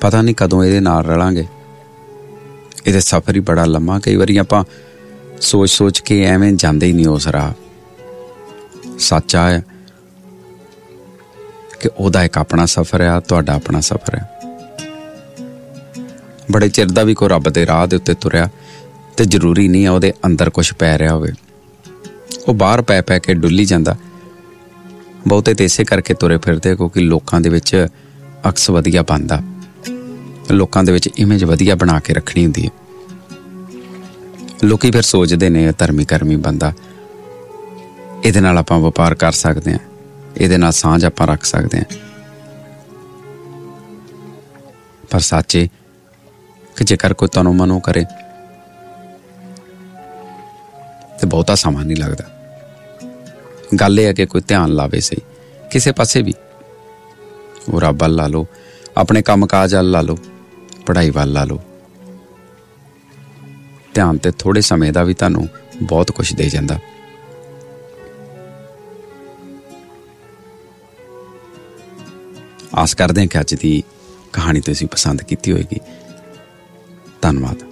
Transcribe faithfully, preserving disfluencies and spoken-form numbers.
ਪਤਾ ਨਹੀਂ ਕਦੋਂ ਇਹਦੇ ਨਾਲ ਰਲਾਂਗੇ। ਇਹਦੇ ਸਫ਼ਰ ਹੀ ਬੜਾ ਲੰਮਾ। ਕਈ ਵਾਰੀ ਆਪਾਂ ਸੋਚ ਸੋਚ ਕੇ ਐਵੇਂ ਜਾਂਦੇ ਹੀ ਨਹੀਂ ਉਸ ਰਾਹ। ਸੱਚ ਆ ਹੈ ਕਿ ਉਹਦਾ ਇੱਕ ਆਪਣਾ ਸਫ਼ਰ ਆ, ਤੁਹਾਡਾ ਆਪਣਾ ਸਫ਼ਰ ਹੈ। ਬੜੇ ਚਿਰ ਦਾ ਵੀ ਕੋਈ ਰੱਬ ਦੇ ਰਾਹ ਦੇ ਉੱਤੇ ਤੁਰਿਆ ਤੇ ਜ਼ਰੂਰੀ ਨਹੀਂ ਆ ਉਹਦੇ ਅੰਦਰ ਕੁਛ ਪੈ ਰਿਹਾ ਹੋਵੇ। ਉਹ ਬਾਹਰ ਪੈ ਪੈ ਕੇ ਡੁੱਲੀ ਜਾਂਦਾ। ਬਹੁਤੇ ਤੇ ਇਸੇ ਕਰਕੇ ਤੁਰੇ ਫਿਰਦੇ ਕਿਉਂਕਿ ਲੋਕਾਂ ਦੇ ਵਿੱਚ ਅਕਸ ਵਧੀਆ ਬਣਦਾ, ਲੋਕਾਂ ਦੇ ਵਿੱਚ ਇਮੇਜ ਵਧੀਆ ਬਣਾ ਕੇ ਰੱਖਣੀ ਹੁੰਦੀ ਹੈ। ਲੋਕੀ ਫਿਰ ਸੋਚਦੇ ਨੇ ਧਰਮੀ ਕਰਮੀ ਬੰਦਾ, ਇਹਦੇ ਨਾਲ ਆਪਾਂ ਵਪਾਰ ਕਰ ਸਕਦੇ ਹਾਂ, ਇਹਦੇ ਨਾਲ ਸਾਂਝ ਆਪਾਂ ਰੱਖ ਸਕਦੇ ਹਾਂ। ਪਰ ਸੱਚ ਇਹ ਕਿ ਜੇਕਰ ਕੋਈ ਤਨੋਂ ਮਨੋਂ ਕਰੇ ਤੇ ਬਹੁਤਾ ਸਮਾਂ ਨਹੀਂ ਲੱਗਦਾ। ਗੱਲ ਇਹ ਹੈ ਕਿ ਕੋਈ ਧਿਆਨ ਲਾਵੇ ਸਹੀ ਕਿਸੇ ਪਾਸੇ ਵੀ। ਉਹ ਰੱਬ ਵੱਲ ਲਾ ਲਓ, ਆਪਣੇ ਕੰਮ ਕਾਜ ਵੱਲ ਲਾ ਲਓ, ਪੜ੍ਹਾਈ ਵੱਲ ਲਾ ਲਓ। ਧਿਆਨ ਤੇ ਥੋੜ੍ਹੇ ਸਮੇਂ ਦਾ ਵੀ ਤੁਹਾਨੂੰ ਬਹੁਤ ਕੁਛ ਦੇ ਜਾਂਦਾ। ਆਸ ਕਰਦੇ ਹਾਂ ਕਿ ਅੱਜ ਦੀ ਕਹਾਣੀ ਤੁਸੀਂ ਪਸੰਦ ਕੀਤੀ ਹੋਏਗੀ। ਧੰਨਵਾਦ।